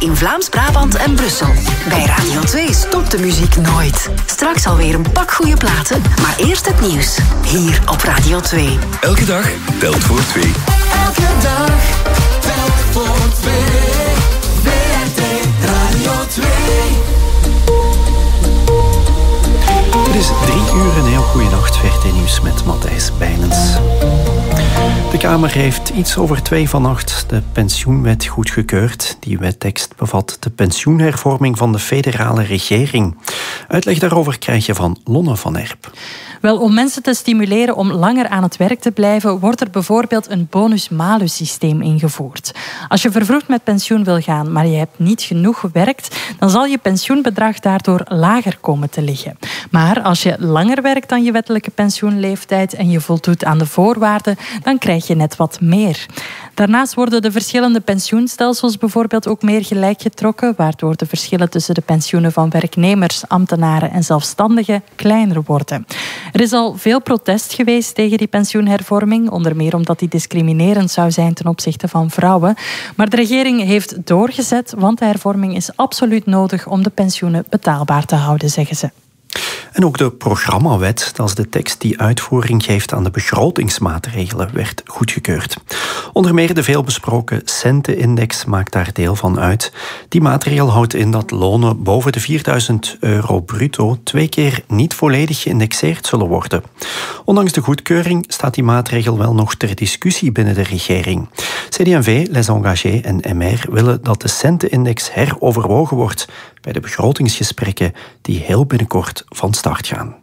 in Vlaams-Brabant en Brussel. Bij Radio 2 stopt de muziek nooit. Straks alweer een pak goede platen, maar eerst het nieuws. Hier op Radio 2. Elke dag telt voor 2. Elke dag telt voor 2. VRT Radio 2. Het is 3 uur, een heel goede nacht. VRT Nieuws met Matthijs Bijnens. De Kamer heeft iets over 2 vannacht de pensioenwet goedgekeurd. Die wettekst bevat de pensioenhervorming van de federale regering. Uitleg daarover krijg je van Lonne van Erp. Wel, om mensen te stimuleren om langer aan het werk te blijven, wordt er bijvoorbeeld een bonus-malus-systeem ingevoerd. Als je vervroegd met pensioen wil gaan, maar je hebt niet genoeg gewerkt, dan zal je pensioenbedrag daardoor lager komen te liggen. Maar als je langer werkt dan je wettelijke pensioenleeftijd en je voldoet aan de voorwaarden, dan krijg je net wat meer. Daarnaast worden de verschillende pensioenstelsels bijvoorbeeld ook meer gelijk getrokken, waardoor de verschillen tussen de pensioenen van werknemers, ambtenaren en zelfstandigen kleiner worden. Er is al veel protest geweest tegen die pensioenhervorming, onder meer omdat die discriminerend zou zijn ten opzichte van vrouwen. Maar de regering heeft doorgezet, want de hervorming is absoluut nodig om de pensioenen betaalbaar te houden, zeggen ze. En ook de programmawet, dat is de tekst die uitvoering geeft aan de begrotingsmaatregelen, werd goedgekeurd. Onder meer de veelbesproken centenindex maakt daar deel van uit. Die maatregel houdt in dat lonen boven de €4.000 bruto 2 keer niet volledig geïndexeerd zullen worden. Ondanks de goedkeuring staat die maatregel wel nog ter discussie binnen de regering. CD&V, Les Engagés en MR willen dat de centenindex heroverwogen wordt bij de begrotingsgesprekken die heel binnenkort van start gaan.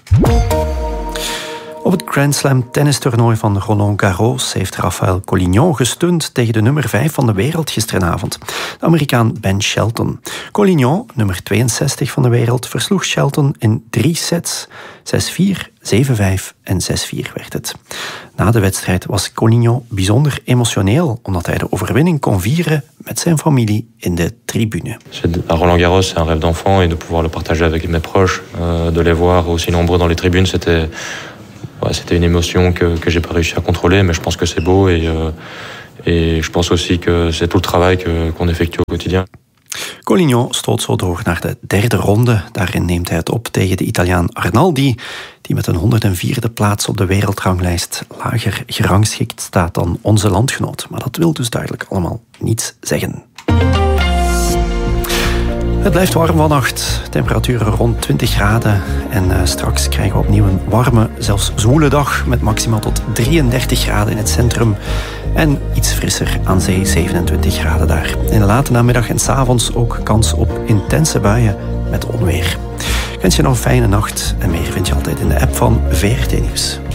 Op het Grand Slam tennistoernooi van Roland Garros heeft Rafael Collignon gestund tegen de nummer 5 van de wereld gisteravond, de Amerikaan Ben Shelton. Collignon, nummer 62 van de wereld, versloeg Shelton in 3 sets. 6-4, 7-5 en 6-4 werd het. Na de wedstrijd was Collignon bijzonder emotioneel, omdat hij de overwinning kon vieren met zijn familie in de tribune. À Roland Garros, c'est un rêve d'enfant et de pouvoir le partager avec mes proches, de les voir aussi nombreux dans les tribunes, c'était une émotion que j'ai pas réussi à contrôler, mais je pense que c'est beau et je pense aussi que c'est tout le travail qu'on effectue au quotidien. Collignon stoot zo door naar de 3e ronde. Daarin neemt hij het op tegen de Italiaan Arnaldi, die met een 104e plaats op de wereldranglijst lager gerangschikt staat dan onze landgenoot. Maar dat wil dus duidelijk allemaal niets zeggen. Het blijft warm vannacht, temperaturen rond 20 graden en straks krijgen we opnieuw een warme, zelfs zwoele dag met maximaal tot 33 graden in het centrum en iets frisser aan zee, 27 graden daar. In de late namiddag en 's avonds ook kans op intense buien met onweer. Ik wens je nog een fijne nacht en meer vind je altijd in de app van VRT Nieuws.